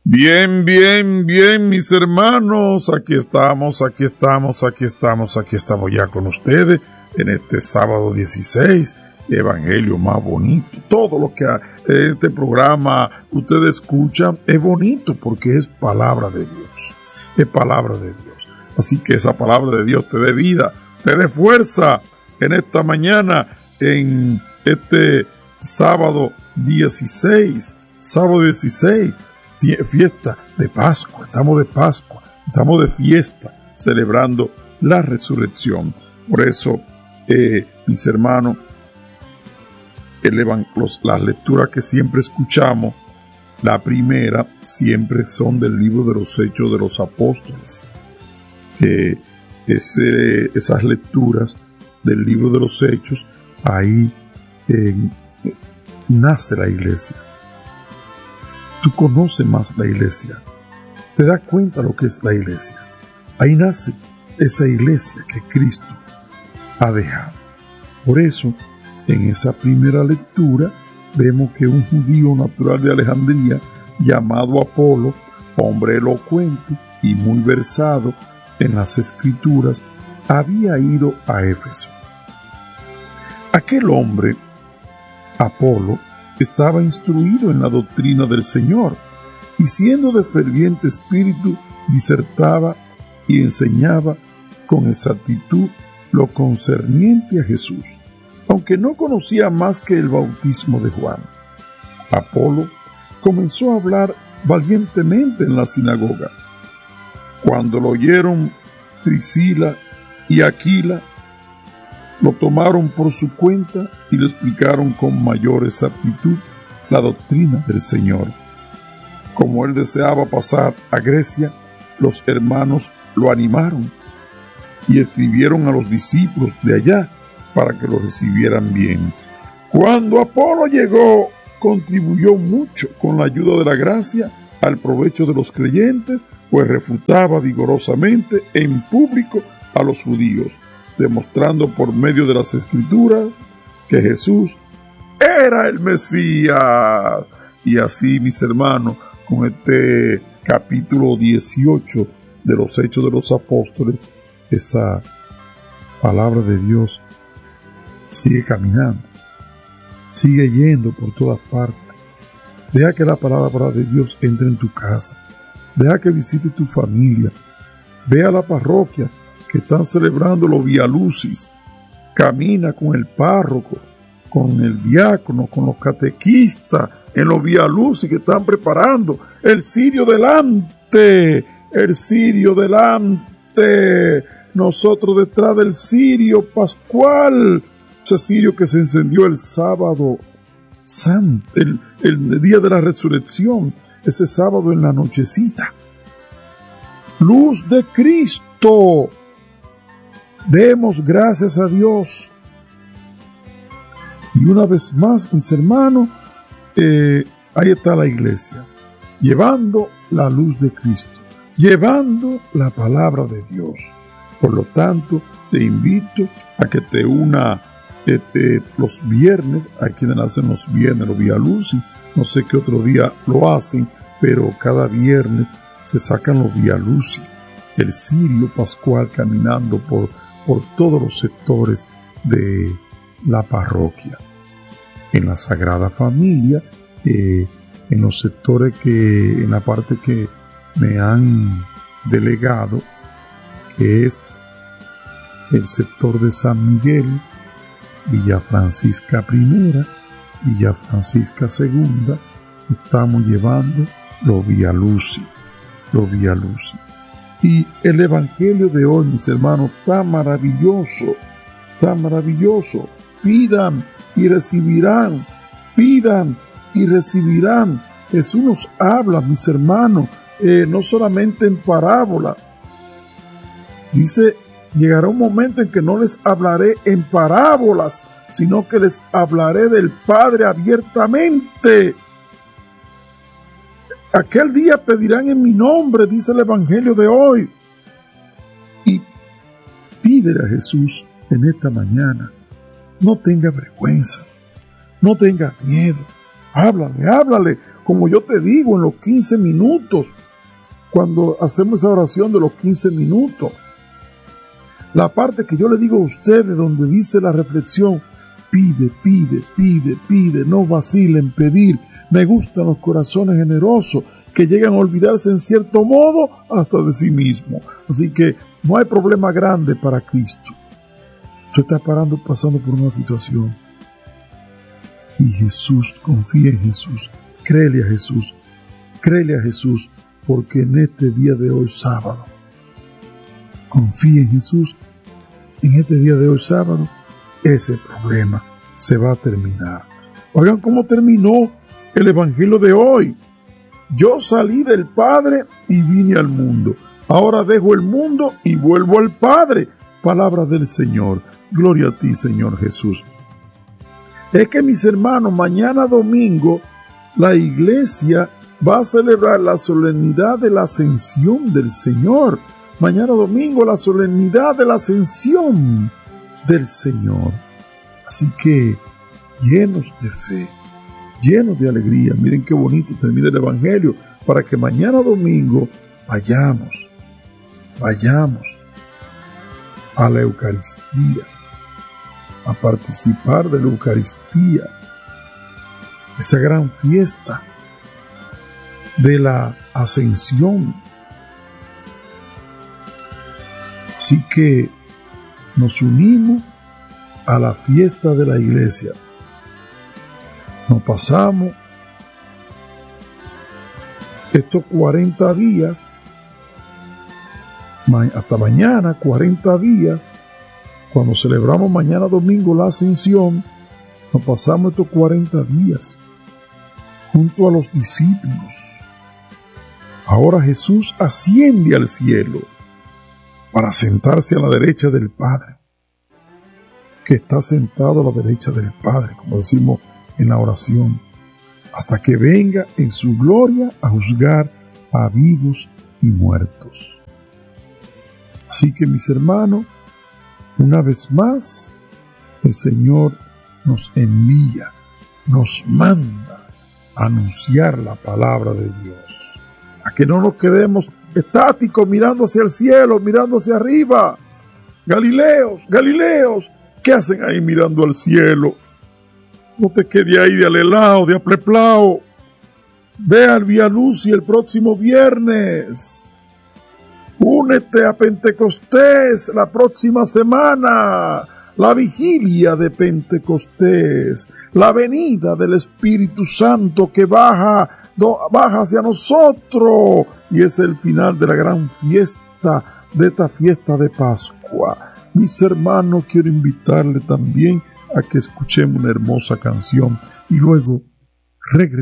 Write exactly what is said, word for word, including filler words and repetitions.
Bien, bien, bien, mis hermanos, aquí estamos, aquí estamos, aquí estamos, aquí estamos ya con ustedes en este sábado dieciséis, Evangelio más bonito. Todo lo que este programa ustedes escuchan es bonito porque es palabra de Dios, es palabra de Dios. Así que esa palabra de Dios te dé vida, te dé fuerza en esta mañana, en este sábado dieciséis, sábado dieciséis. Fiesta de Pascua, estamos de Pascua, estamos de fiesta, celebrando la resurrección. Por eso, eh, mis hermanos, elevan los, las lecturas que siempre escuchamos, la primera siempre son del libro de los Hechos de los Apóstoles, que ese, esas lecturas del libro de los Hechos, ahí eh, nace la iglesia. Tú conoces más la iglesia, te das cuenta lo que es la iglesia. Ahí nace esa iglesia que Cristo ha dejado. Por eso, en esa primera lectura, vemos que un judío natural de Alejandría, llamado Apolo, hombre elocuente y muy versado en las escrituras, había ido a Éfeso. Aquel hombre, Apolo, estaba instruido en la doctrina del Señor, y siendo de ferviente espíritu, disertaba y enseñaba con exactitud lo concerniente a Jesús, aunque no conocía más que el bautismo de Juan. Apolo comenzó a hablar valientemente en la sinagoga. Cuando lo oyeron Priscila y Aquila, lo tomaron por su cuenta y le explicaron con mayor exactitud la doctrina del Señor. Como él deseaba pasar a Grecia, los hermanos lo animaron y escribieron a los discípulos de allá para que lo recibieran bien. Cuando Apolo llegó, contribuyó mucho con la ayuda de la gracia al provecho de los creyentes, pues refutaba vigorosamente en público a los judíos, demostrando por medio de las escrituras que Jesús era el Mesías. Y así, mis hermanos, con este capítulo dieciocho de los Hechos de los Apóstoles, esa palabra de Dios sigue caminando, sigue yendo por todas partes. Deja que la palabra de Dios entre en tu casa, deja que visite tu familia, ve a la parroquia que están celebrando los Via Lucis, camina con el párroco, con el diácono, con los catequistas, en los Via Lucis que están preparando el cirio delante, el cirio delante, nosotros detrás del cirio pascual, ese cirio que se encendió el sábado santo, el, el día de la resurrección, ese sábado en la nochecita. Luz de Cristo. Demos gracias a Dios. Y una vez más, mis hermanos, eh, ahí está la iglesia, llevando la luz de Cristo, llevando la palabra de Dios. Por lo tanto, te invito a que te una este, los viernes, a quienes hacen los viernes, los Via Lucis, no sé qué otro día lo hacen, pero cada viernes se sacan los Via Lucis, el cirio pascual caminando por por todos los sectores de la parroquia. En la Sagrada Familia, eh, en los sectores que, en la parte que me han delegado, que es el sector de San Miguel, Villa Francisca Primera, Villa Francisca Segunda, estamos llevando los Via Lucis, los Via Lucis. Y el Evangelio de hoy, mis hermanos, está maravilloso, está maravilloso. Pidan y recibirán, pidan y recibirán. Jesús nos habla, mis hermanos, eh, no solamente en parábola. Dice, llegará un momento en que no les hablaré en parábolas, sino que les hablaré del Padre abiertamente. Aquel día pedirán en mi nombre, dice el Evangelio de hoy. Y pídele a Jesús en esta mañana. No tenga vergüenza, no tenga miedo. Háblale, háblale, como yo te digo, en los quince minutos, cuando hacemos esa oración de los quince minutos. La parte que yo le digo a ustedes, donde dice la reflexión, pide, pide, pide, pide, no vacilen en pedir. Me gustan los corazones generosos que llegan a olvidarse en cierto modo hasta de sí mismo. Así que no hay problema grande para Cristo. Tú estás parando, pasando por una situación. Y Jesús, confía en Jesús. Créele a Jesús. Créele a Jesús, porque en este día de hoy, sábado, confía en Jesús. En este día de hoy, sábado, ese problema se va a terminar. Oigan cómo terminó el evangelio de hoy. Yo salí del Padre y vine al mundo. Ahora dejo el mundo y vuelvo al Padre. Palabra del Señor. Gloria a ti, Señor Jesús. Es que, mis hermanos, mañana domingo la iglesia va a celebrar la solemnidad de la ascensión del Señor. Mañana domingo la solemnidad de la ascensión del Señor. Así que, llenos de fe, llenos de alegría, miren qué bonito termina el Evangelio, para que mañana domingo vayamos, vayamos a la Eucaristía, a participar de la Eucaristía, esa gran fiesta de la ascensión. Así que nos unimos a la fiesta de la iglesia. Nos pasamos estos cuarenta días, hasta mañana, cuarenta días, cuando celebramos mañana domingo la ascensión, nos pasamos estos cuarenta días junto a los discípulos. Ahora Jesús asciende al cielo para sentarse a la derecha del Padre, que está sentado a la derecha del Padre, como decimos en la oración, hasta que venga en su gloria a juzgar a vivos y muertos. Así que, mis hermanos, una vez más, el Señor nos envía, nos manda a anunciar la palabra de Dios, a que no nos quedemos estáticos mirando hacia el cielo, mirando hacia arriba. Galileos, Galileos, ¿qué hacen ahí mirando al cielo? No te quedes ahí de alelao, de apleplao. Ve al Vía Lucis el próximo viernes. Únete a Pentecostés la próxima semana. La vigilia de Pentecostés. La venida del Espíritu Santo que baja, do, baja hacia nosotros. Y es el final de la gran fiesta, de esta fiesta de Pascua. Mis hermanos, quiero invitarle también a que escuchemos una hermosa canción y luego regresemos